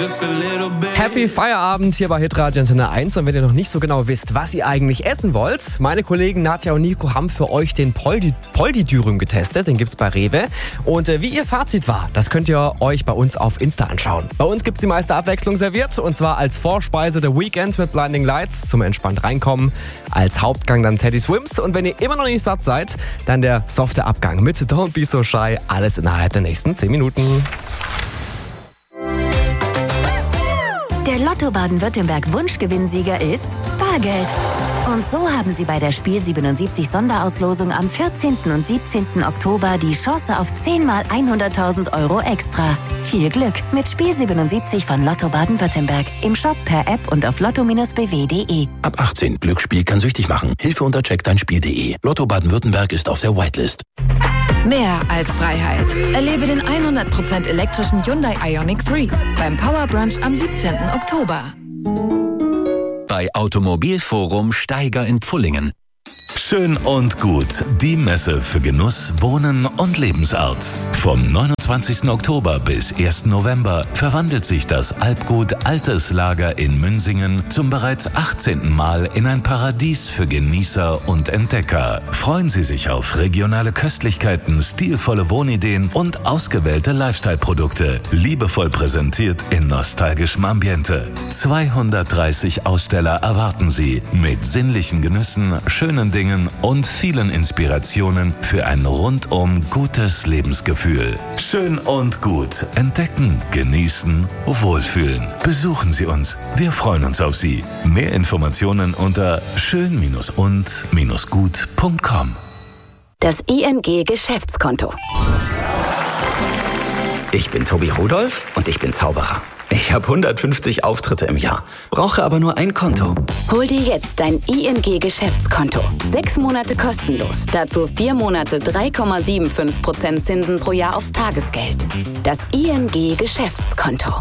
Happy Feierabend hier bei Hitradio Antenne 1. Und wenn ihr noch nicht so genau wisst, was ihr eigentlich essen wollt, meine Kollegen Nadja und Nico haben für euch den Poldi-Dürüm getestet. Den gibt's bei Rewe. Und wie ihr Fazit war, das könnt ihr euch bei uns auf Insta anschauen. Bei uns gibt's die meiste Abwechslung serviert. Und zwar als Vorspeise The Weeknd mit Blinding Lights zum entspannt reinkommen. Als Hauptgang dann Teddy Swims. Und wenn ihr immer noch nicht satt seid, dann der softe Abgang mit Don't Be So Shy. Alles innerhalb der nächsten 10 Minuten. Der Lotto Baden-Württemberg Wunschgewinnsieger ist Bargeld. Und so haben Sie bei der Spiel 77 Sonderauslosung am 14. und 17. Oktober die Chance auf 10 mal 100.000 Euro extra. Viel Glück mit Spiel 77 von Lotto Baden-Württemberg. Im Shop, per App und auf lotto-bw.de. Ab 18. Glücksspiel kann süchtig machen. Hilfe unter checkdeinspiel.de. Lotto Baden-Württemberg ist auf der Whitelist. Mehr als Freiheit. Erlebe den 100% elektrischen Hyundai Ioniq 3 beim Power Brunch am 17. Oktober. Bei Automobilforum Steiger in Pfullingen. Schön und gut. Die Messe für Genuss, Wohnen und Lebensart. Vom 29. Oktober bis 1. November verwandelt sich das Alpgut Altes Lager in Münsingen zum bereits 18. Mal in ein Paradies für Genießer und Entdecker. Freuen Sie sich auf regionale Köstlichkeiten, stilvolle Wohnideen und ausgewählte Lifestyle-Produkte. Liebevoll präsentiert in nostalgischem Ambiente. 230 Aussteller erwarten Sie mit sinnlichen Genüssen, schönen Dingen und vielen Inspirationen für ein rundum gutes Lebensgefühl. Schön und gut. Entdecken, genießen, wohlfühlen. Besuchen Sie uns. Wir freuen uns auf Sie. Mehr Informationen unter schön-und-gut.com. Das ING Geschäftskonto. Ich bin Tobi Rudolph und ich bin Zauberer. Ich habe 150 Auftritte im Jahr, brauche aber nur ein Konto. Hol dir jetzt dein ING Geschäftskonto. 6 Monate kostenlos. Dazu 4 Monate 3,75% Zinsen pro Jahr aufs Tagesgeld. Das ING Geschäftskonto.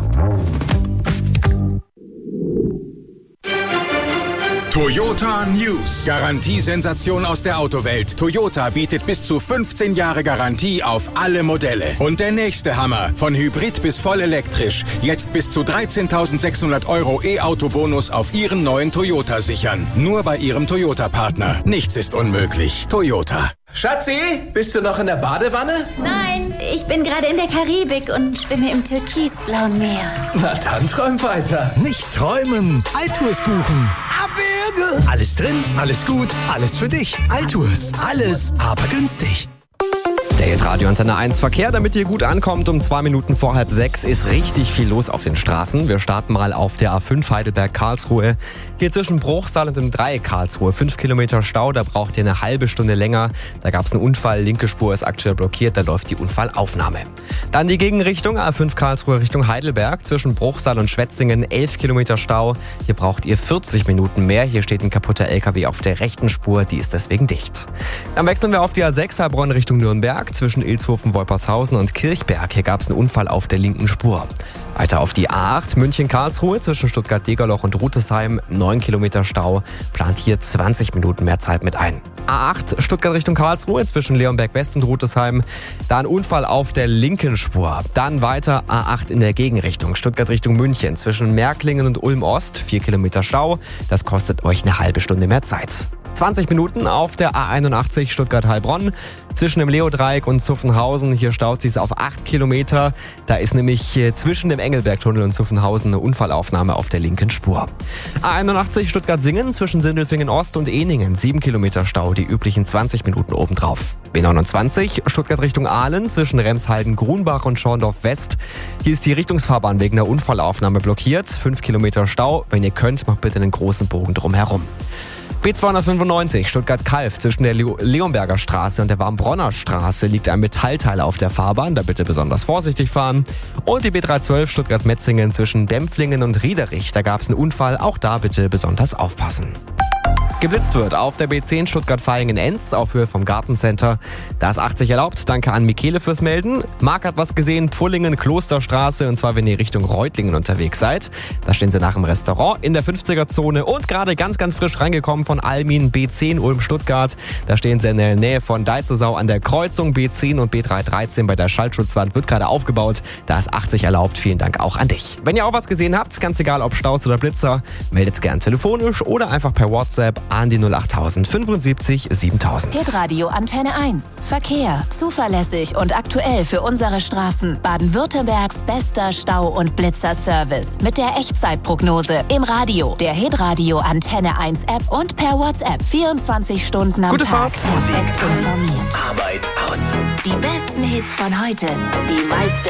Toyota News. Garantiesensation aus der Autowelt. Toyota bietet bis zu 15 Jahre Garantie auf alle Modelle. Und der nächste Hammer. Von Hybrid bis voll elektrisch. Jetzt bis zu 13.600 Euro E-Auto-Bonus auf Ihren neuen Toyota sichern. Nur bei Ihrem Toyota-Partner. Nichts ist unmöglich. Toyota. Schatzi, bist du noch in der Badewanne? Nein, ich bin gerade in der Karibik und schwimme im türkisblauen Meer. Na dann träum weiter. Nicht träumen, Altours buchen. Abwürge! Alles drin, alles gut, alles für dich. Altours, alles, aber günstig. Der Hitradio Antenne 1 Verkehr, damit ihr gut ankommt. Um 2 Minuten vor 5:30 ist richtig viel los auf den Straßen. Wir starten mal auf der A5 Heidelberg-Karlsruhe. Hier zwischen Bruchsal und dem Dreieck Karlsruhe. 5 Kilometer Stau, da braucht ihr eine halbe Stunde länger. Da gab es einen Unfall, linke Spur ist aktuell blockiert, da läuft die Unfallaufnahme. Dann die Gegenrichtung, A5 Karlsruhe Richtung Heidelberg. Zwischen Bruchsal und Schwetzingen 11 Kilometer Stau. Hier braucht ihr 40 Minuten mehr. Hier steht ein kaputter LKW auf der rechten Spur, die ist deswegen dicht. Dann wechseln wir auf die A6 Heilbronn Richtung Nürnberg. Zwischen Ilshofen, Wolpershausen und Kirchberg. Hier gab es einen Unfall auf der linken Spur. Weiter auf die A8 München-Karlsruhe zwischen Stuttgart-Degerloch und Rütesheim. 9 Kilometer Stau. Plant hier 20 Minuten mehr Zeit mit ein. A8 Stuttgart Richtung Karlsruhe zwischen Leonberg-West und Rütesheim. Da ein Unfall auf der linken Spur. Dann weiter A8 in der Gegenrichtung. Stuttgart Richtung München zwischen Märklingen und Ulm-Ost. 4 Kilometer Stau. Das kostet euch eine halbe Stunde mehr Zeit. 20 Minuten auf der A81 Stuttgart-Heilbronn zwischen dem Leodreieck und Zuffenhausen. Hier staut sich auf 8 Kilometer. Da ist nämlich zwischen dem Engelbergtunnel und Zuffenhausen eine Unfallaufnahme auf der linken Spur. A81 Stuttgart-Singen zwischen Sindelfingen-Ost und Ehningen. 7 Kilometer Stau, die üblichen 20 Minuten obendrauf. B29 Stuttgart Richtung Aalen zwischen Remshalden-Grunbach und Schorndorf-West. Hier ist die Richtungsfahrbahn wegen der Unfallaufnahme blockiert. 5 Kilometer Stau. Wenn ihr könnt, macht bitte einen großen Bogen drumherum. B295 Stuttgart-Kalf zwischen der Leonberger Straße und der Warmbronner Straße liegt ein Metallteil auf der Fahrbahn, da bitte besonders vorsichtig fahren. Und die B312 Stuttgart-Metzingen zwischen Dempflingen und Riederich, da gab es einen Unfall, auch da bitte besonders aufpassen. geblitzt wird. Auf der B10 Stuttgart-Vaihingen-Enz auf Höhe vom Gartencenter. Da ist 80 erlaubt. Danke an Michele fürs Melden. Marc hat was gesehen, Pfullingen, Klosterstraße, und zwar wenn ihr Richtung Reutlingen unterwegs seid. Da stehen sie nach dem Restaurant in der 50er-Zone und gerade ganz, ganz frisch reingekommen von Almin, B10 Ulm-Stuttgart. Da stehen sie in der Nähe von Deizesau an der Kreuzung. B10 und B313 bei der Schallschutzwand wird gerade aufgebaut. Da ist 80 erlaubt. Vielen Dank auch an dich. Wenn ihr auch was gesehen habt, ganz egal ob Staus oder Blitzer, meldet gern telefonisch oder einfach per WhatsApp an die 08000 75 7000. Hitradio Antenne 1. Verkehr. Zuverlässig und aktuell für unsere Straßen. Baden-Württembergs bester Stau- und Blitzerservice. Mit der Echtzeitprognose. Im Radio, der Hitradio Antenne 1 App und per WhatsApp. 24 Stunden am Gute Tag. Fahrt. Perfekt informiert. Arbeit aus. Die besten Hits von heute. Die meiste